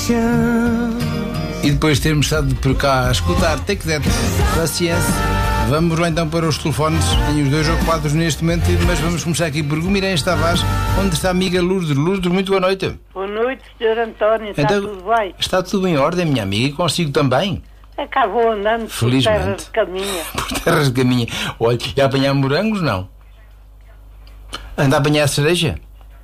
E depois de termos estado por cá a escutar Take That, paciência. Vamos lá então para os telefones. Tenho os dois ocupados neste momento, mas vamos começar aqui por Guimarães Tavares, onde está a amiga Lourdes. Lourdes, muito boa noite. Boa noite, Sr. António. Está tudo bem? Está tudo em ordem, minha amiga, e consigo também. Cá vou andando por terras de caminha. Por terras de caminha. Olha, e a apanhar morangos, não? Anda a apanhar cereja?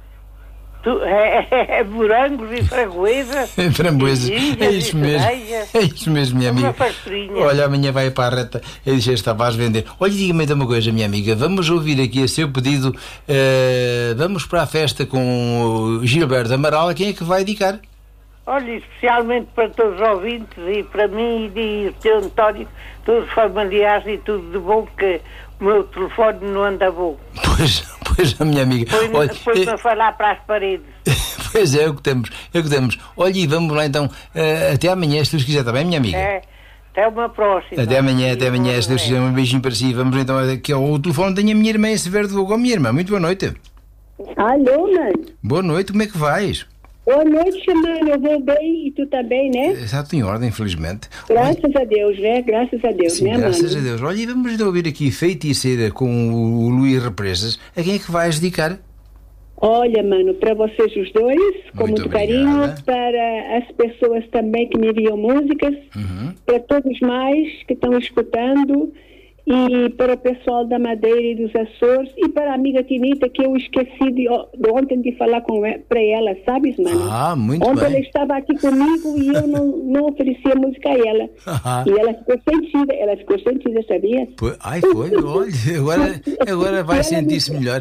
Morangos e framboesas. Framboesas, é isso mesmo. É isso mesmo, minha amiga. Uma farturinha. Olha, amanhã vai para a reta e deixa esta Tavares vender. Olha, diga-me então uma coisa, minha amiga. Vamos ouvir aqui a seu pedido. Vamos para a festa com o Gilberto Amaral. A quem é que vai dedicar? Olha, especialmente para todos os ouvintes e para mim e o Sr. António, todos os familiares e tudo de bom, que o meu telefone não anda bom. Pois, a minha amiga. Põe-me a falar para as paredes. Pois é o que temos. Olha, e vamos lá então, até amanhã, se Deus quiser, está bem, minha amiga? Até uma próxima. Até amanhã, se Deus quiser, um beijinho para si. Vamos então aqui ao telefone, tenho a minha irmã, esse verde do minha irmã. Muito boa noite. Alô, mano. Boa noite, como é que vais? Boa noite, mano. Eu vou bem e tu também, né? Está tudo em ordem, infelizmente. Graças a Deus, né? Graças a Deus, sim, né, graças mano? a Deus. Olha, e vamos então ouvir aqui Feiticeira com o Luís Represas. A quem é que vais dedicar? Olha, mano, para vocês os dois, com muito carinho, para as pessoas também que me enviam músicas, para todos mais que estão escutando, e para o pessoal da Madeira e dos Açores, e para a amiga Tinita, que eu esqueci de ontem de falar para ela, sabes, mano? Muito ontem bem. Ela estava aqui comigo e eu não oferecia música a ela. E ela ficou sentida, sabia? Foi. Olha, agora vai sentir-se melhor.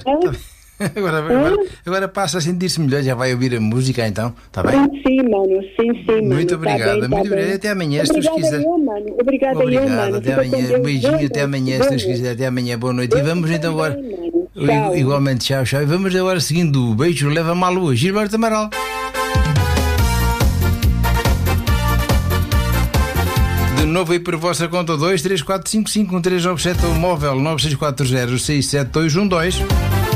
Agora passa a sentir-se melhor, já vai ouvir a música então, está bem? Sim, mano. Muito obrigado, até amanhã, se Deus quiser. Obrigado, mano. Até amanhã, um beijinho, até amanhã, se Deus quiser, até amanhã, boa noite. E vamos então agora, igualmente, tchau. E vamos agora seguindo o beijo, leva-me à lua, Gilberto Amaral. De novo aí por vossa conta, 234551397 ou móvel 96406712.